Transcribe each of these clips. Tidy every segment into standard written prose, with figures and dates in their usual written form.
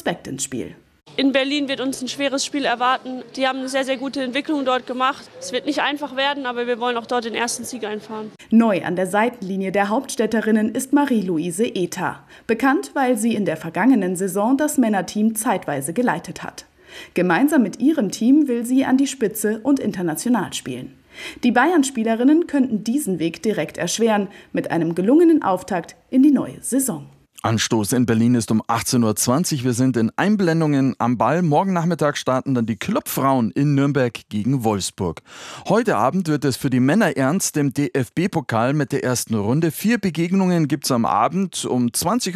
Respekt ins Spiel. In Berlin wird uns ein schweres Spiel erwarten. Die haben eine sehr, sehr gute Entwicklung dort gemacht. Es wird nicht einfach werden, aber wir wollen auch dort den ersten Sieg einfahren. Neu an der Seitenlinie der Hauptstädterinnen ist Marie-Louise Ether. Bekannt, weil sie in der vergangenen Saison das Männerteam zeitweise geleitet hat. Gemeinsam mit ihrem Team will sie an die Spitze und international spielen. Die Bayern-Spielerinnen könnten diesen Weg direkt erschweren, mit einem gelungenen Auftakt in die neue Saison. Anstoß in Berlin ist um 18:20 Uhr. Wir sind in Einblendungen am Ball. Morgen Nachmittag starten dann die Clubfrauen in Nürnberg gegen Wolfsburg. Heute Abend wird es für die Männer ernst im DFB-Pokal mit der ersten Runde. 4 Begegnungen gibt es am Abend. Um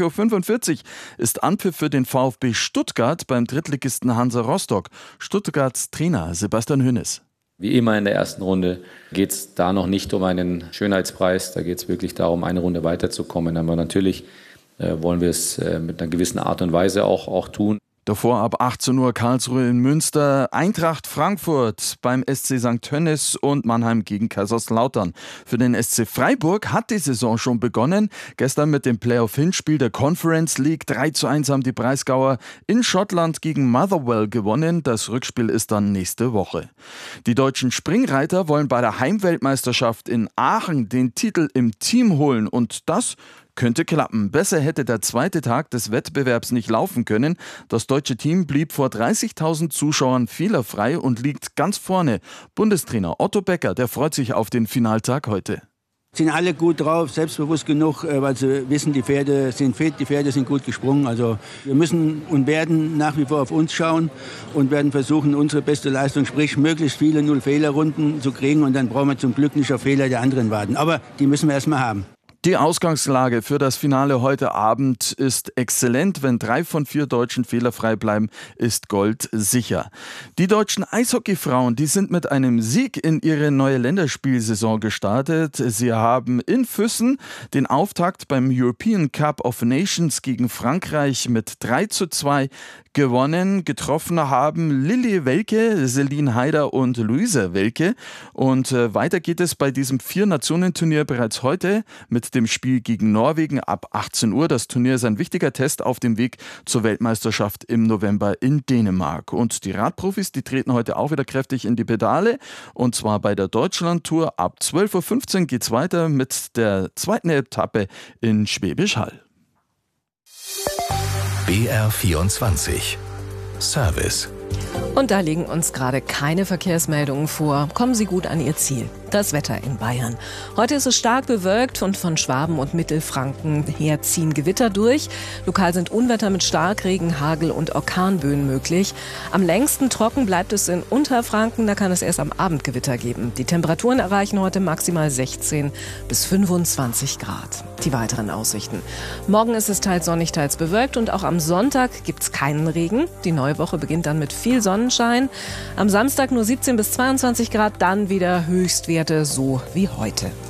20:45 Uhr ist Anpfiff für den VfB Stuttgart beim Drittligisten Hansa Rostock. Stuttgarts Trainer Sebastian Hoeneß. Wie immer in der ersten Runde geht es da noch nicht um einen Schönheitspreis. Da geht es wirklich darum, eine Runde weiterzukommen. Aber natürlich wollen wir es mit einer gewissen Art und Weise auch tun. Davor ab 18 Uhr Karlsruhe in Münster, Eintracht Frankfurt beim SC St. Tönnies und Mannheim gegen Kaiserslautern. Für den SC Freiburg hat die Saison schon begonnen. Gestern mit dem Playoff-Hinspiel der Conference League 3:1 haben die Breisgauer in Schottland gegen Motherwell gewonnen. Das Rückspiel ist dann nächste Woche. Die deutschen Springreiter wollen bei der Heimweltmeisterschaft in Aachen den Titel im Team holen und das könnte klappen. Besser hätte der zweite Tag des Wettbewerbs nicht laufen können. Das deutsche Team blieb vor 30.000 Zuschauern fehlerfrei und liegt ganz vorne. Bundestrainer Otto Becker, der freut sich auf den Finaltag heute. Sind alle gut drauf, selbstbewusst genug, weil sie wissen, die Pferde sind fit, die Pferde sind gut gesprungen. Also wir müssen und werden nach wie vor auf uns schauen und werden versuchen, unsere beste Leistung, sprich möglichst viele 0-Fehler-Runden zu kriegen. Und dann brauchen wir zum Glück nicht auf Fehler der anderen warten. Aber die müssen wir erstmal haben. Die Ausgangslage für das Finale heute Abend ist exzellent. Wenn 3 von 4 Deutschen fehlerfrei bleiben, ist Gold sicher. Die deutschen Eishockeyfrauen, die sind mit einem Sieg in ihre neue Länderspielsaison gestartet. Sie haben in Füssen den Auftakt beim European Cup of Nations gegen Frankreich mit 3:2 gewonnen. Getroffen haben Lilly Welke, Celine Haider und Luisa Welke. Und weiter geht es bei diesem 4-Nationen-Turnier bereits heute mit dem Spiel gegen Norwegen ab 18 Uhr. Das Turnier ist ein wichtiger Test auf dem Weg zur Weltmeisterschaft im November in Dänemark. Und die Radprofis, die treten heute auch wieder kräftig in die Pedale. Und zwar bei der Deutschlandtour. Ab 12:15 Uhr geht es weiter mit der zweiten Etappe in Schwäbisch Hall. BR24 Service. Und da liegen uns gerade keine Verkehrsmeldungen vor. Kommen Sie gut an Ihr Ziel. Das Wetter in Bayern. Heute ist es stark bewölkt und von Schwaben und Mittelfranken her ziehen Gewitter durch. Lokal sind Unwetter mit Starkregen, Hagel und Orkanböen möglich. Am längsten trocken bleibt es in Unterfranken. Da kann es erst am Abend Gewitter geben. Die Temperaturen erreichen heute maximal 16 bis 25 Grad. Die weiteren Aussichten. Morgen ist es teils sonnig, teils bewölkt und auch am Sonntag gibt es keinen Regen. Die neue Woche beginnt dann mit viel Sonnenschein. Am Samstag nur 17 bis 22 Grad, dann wieder Höchstwerte so wie heute.